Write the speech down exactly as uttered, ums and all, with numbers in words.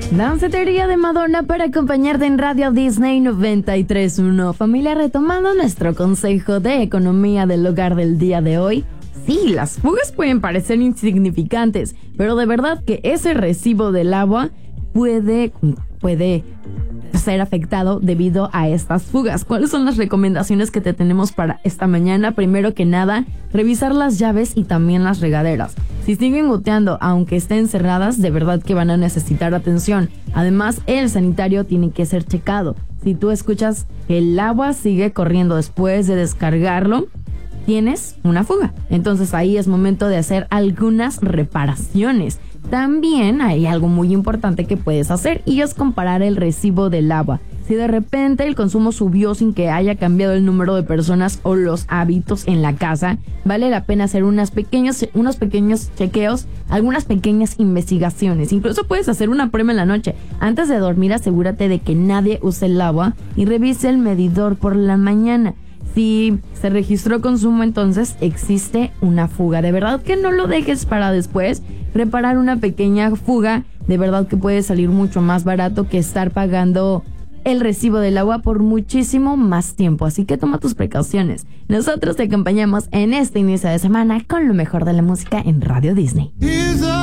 Dancetería de Madonna para acompañarte en Radio Disney noventa y tres punto uno. Familia, retomando nuestro consejo de economía del hogar del día de hoy. Sí, las fugas pueden parecer insignificantes, pero de verdad que ese recibo del agua puede, puede ser afectado debido a estas fugas. ¿Cuáles son las recomendaciones que te tenemos para esta mañana? Primero que nada, revisar las llaves y también las regaderas. Si siguen goteando, aunque estén cerradas, de verdad que van a necesitar atención. Además, el sanitario tiene que ser checado. Si tú escuchas que el agua sigue corriendo después de descargarlo, tienes una fuga. Entonces ahí es momento de hacer algunas reparaciones. También hay algo muy importante que puedes hacer y es comparar el recibo del agua. Si de repente el consumo subió sin que haya cambiado el número de personas o los hábitos en la casa, vale la pena hacer unas pequeños, unos pequeños chequeos, algunas pequeñas investigaciones. Incluso puedes hacer una prueba en la noche. Antes de dormir, asegúrate de que nadie use el agua y revise el medidor por la mañana. Si se registró consumo, entonces existe una fuga. De verdad que no lo dejes para después. Reparar una pequeña fuga, de verdad que puede salir mucho más barato que estar pagando el recibo del agua por muchísimo más tiempo. Así que toma tus precauciones. Nosotros te acompañamos en este inicio de semana con lo mejor de la música en Radio Disney.